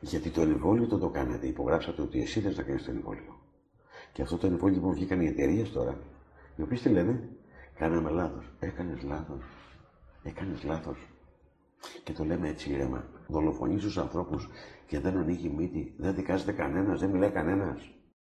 Γιατί το εμβόλιο το κάνατε. Υπογράψατε ότι εσύ θες να κάνεις το εμβόλιο. Και αυτό το εμβόλιο που βγήκαν οι εταιρείες τώρα, οι οποίες τι λένε, κάναμε λάθος. Έκανες λάθος. Έκανες λάθος. Και το λέμε έτσι ήρεμα. Δολοφονείς τους ανθρώπους και δεν ανοίγει μύτη. Δεν δικάζεται κανένας, δεν μιλάει κανένας.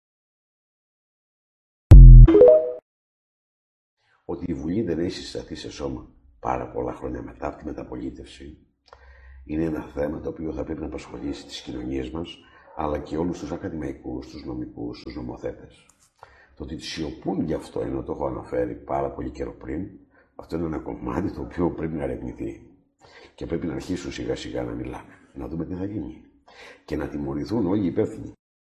Ότι η Βουλή δεν έχει συσταθεί σε σώμα πάρα πολλά χρόνια μετά από τη μεταπολίτευση είναι ένα θέμα το οποίο θα πρέπει να απασχολήσει τις κοινωνίες μας, αλλά και όλους τους ακαδημαϊκούς, τους νομικούς, τους νομοθέτες. Το ότι σιωπούν γι' αυτό, ενώ το έχω αναφέρει πάρα πολύ καιρό πριν, αυτό είναι ένα κομμάτι το οποίο πρέπει να ερευνηθεί. Και πρέπει να αρχίσουν σιγά σιγά να μιλάνε, να δούμε τι θα γίνει. Και να τιμωρηθούν όλοι οι υπεύθυνοι.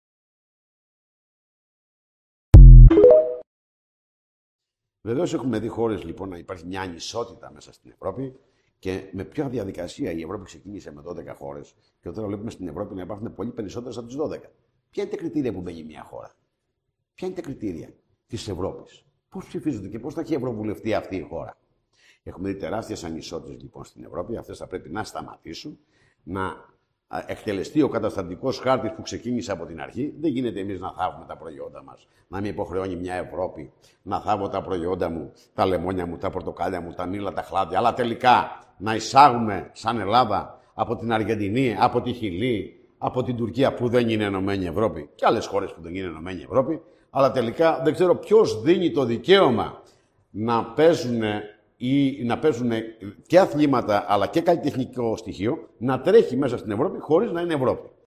Βεβαίως έχουμε δει χώρες λοιπόν να υπάρχει μια ανισότητα μέσα στην Ευρώπη και με ποια διαδικασία η Ευρώπη ξεκίνησε με 12 χώρες και τώρα βλέπουμε στην Ευρώπη να υπάρχουν πολύ περισσότερες από τις 12. Ποια είναι τα κριτήρια που μπαίνει μια χώρα? Ποια είναι τα κριτήρια της Ευρώπης? Πώς ψηφίζονται και πώς θα έχει ευρωβουλευτεί αυτή η χώρα? Έχουμε δει τεράστιες ανισότητες λοιπόν στην Ευρώπη. Αυτές θα πρέπει να σταματήσουν, να εκτελεστεί ο καταστατικός χάρτης που ξεκίνησε από την αρχή. Δεν γίνεται εμείς να θάβουμε τα προϊόντα μας. Να με υποχρεώνει μια Ευρώπη να θάβω τα προϊόντα μου, τα λεμόνια μου, τα πορτοκάλια μου, τα μήλα, τα χλάδια. Αλλά τελικά να εισάγουμε σαν Ελλάδα από την Αργεντινή, από τη Χιλή, από την Τουρκία που δεν είναι Ενωμένη Ευρώπη και άλλες χώρες που δεν είναι Ενωμένη Ευρώπη. Αλλά τελικά δεν ξέρω ποιος δίνει το δικαίωμα να παίζουν ή να παίζουν και αθλήματα αλλά και καλλιτεχνικό στοιχείο να τρέχει μέσα στην Ευρώπη χωρίς να είναι Ευρώπη.